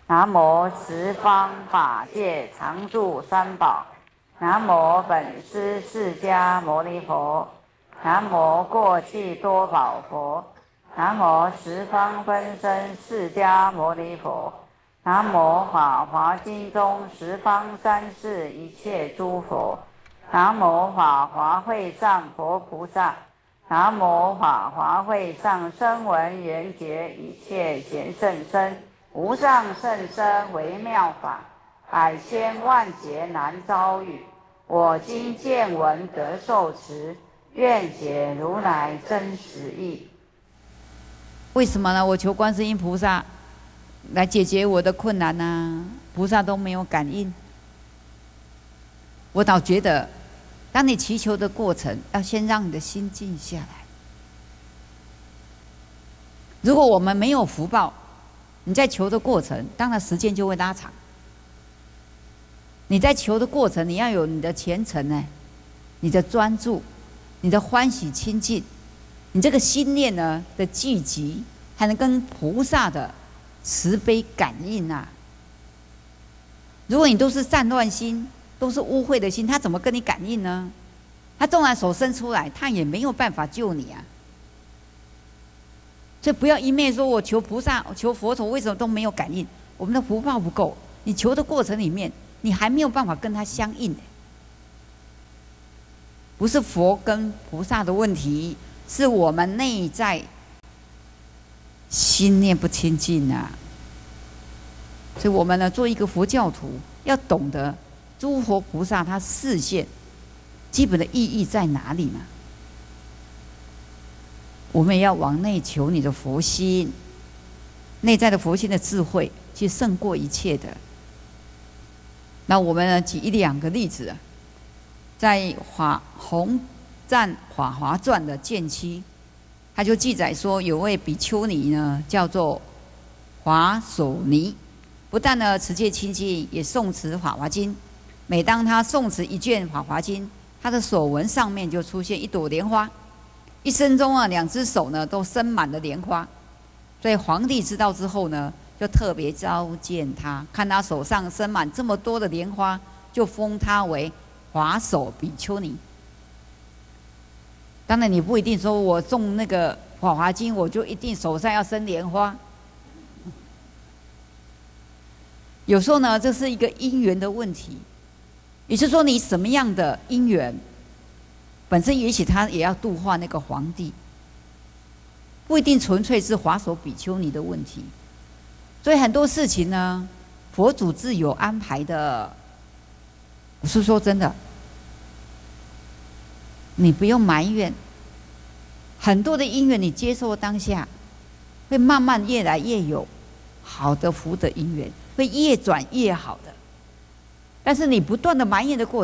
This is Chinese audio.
南无十方法界常住三宝。南无本师释迦牟尼佛。南无过去多宝佛。南无十方分身释迦牟尼佛。南无法华经中十方三世一切诸佛。南无法华会上佛菩萨。南无法华会上声闻缘觉一切贤圣身。无上甚深微妙法，百千万劫难遭遇。我今见闻得受持，愿解如来真实义。 为什么呢？我求观世音菩萨来解决我的困难啊，菩萨都没有感应。我倒觉得，当你祈求的过程，要先让你的心静下来。如果我们没有福报，你在求的过程，当然时间就会拉长。你在求的过程，你要有你的虔诚呢，你的专注，你的欢喜亲近，你这个心念呢的聚集，还能跟菩萨的慈悲感应啊。如果你都是散乱心，都是污秽的心，他怎么跟你感应呢？他纵然手伸出来，他也没有办法救你啊。所以不要一面说我求菩萨、求佛陀，为什么都没有感应？我们的福报不够，你求的过程里面，你还没有办法跟他相应。不是佛跟菩萨的问题，是我们内在心念不清净啊。所以我们呢，做一个佛教徒，要懂得诸佛菩萨他示现基本的意义在哪里嘛。我们也要往内求你的佛心，内在的佛心的智慧，去胜过一切的。那我们呢，举一两个例子啊，在弘赞法华传的卷七，他就记载说，有位比丘尼呢，叫做华首尼，不但呢持戒清净，也诵持法华经。每当他诵持一卷法华经，他的手纹上面就出现一朵莲花。一生中啊，2只手呢都生满了莲花，所以皇帝知道之后呢，就特别召见他，看他手上生满这么多的莲花，就封他为华首比丘尼。当然，你不一定说我诵那个《法华经》，我就一定手上要生莲花。有时候呢，这是一个因缘的问题，也就是说，你什么样的因缘。本身也许他也要度化那个皇帝，不一定纯粹是华首比丘尼的问题。所以很多事情呢，佛祖自有安排的。我是说真的，你不用埋怨。很多的因缘你接受当下，会慢慢越来越有好的福的因缘，会越转越好的。但是你不断的埋怨的过程。